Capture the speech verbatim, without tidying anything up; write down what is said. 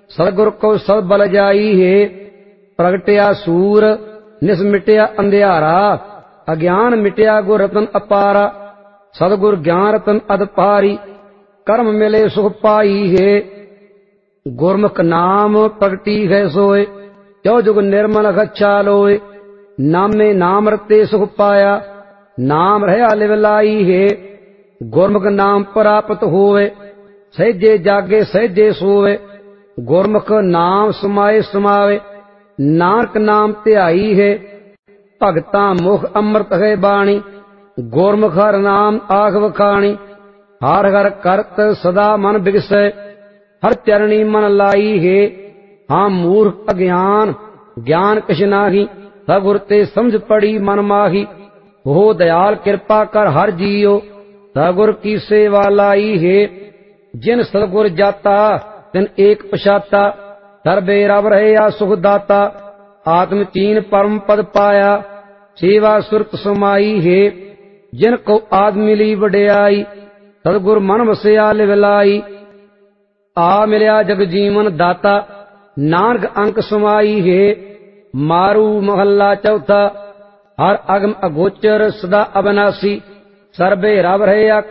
सतगुर को सब बल जाई है। प्रगटिया सूर निस मिटिया अंधियारा, अज्ञान मिटिया गुर रतन अपारा। सतगुर ज्ञान रतन अदपारी, कर्म मिले सुख पाई है। गुरमुख नाम प्रगटी है सोए, जो जुग निर्मल गच्छा लोए। नामे नाम रते सुख पाया, नाम रहा लिवलाई है। गुरमुख नाम प्राप्त होवे, सहजे जागे सहजे सोवे। गुरमुख नाम समाए समावे, नानक नाम ध्याई है। भगतां मुख अमृत है बाणी, गुरमुख हर नाम आख वखाणी। हर हर करत सदा मन बिगसै, हर चरणी मन लाई है। हाँ मूर्ख अज्ञान ज्ञान किछ नाहि, सतगुर ते समझ पड़ी मन माही। हो दयाल कृपा कर हर जियो, सतगुर की सेवा लाई है। जिन सतगुर जाता तिन एक पछाता, सर्बे रब रहे सुख दाता। आत्म चीन परम पद पाया, सेवा सुरत समाई है। जिन को आद मिली वड्याई, सतगुर मन वसिया लिवलाई। आ मिलिया जग जीवन दाता, नानक अंक समाई है। मारू महला चौथा, हर अगम अगोचर सदा अविनाशी। सर्बे रब रहे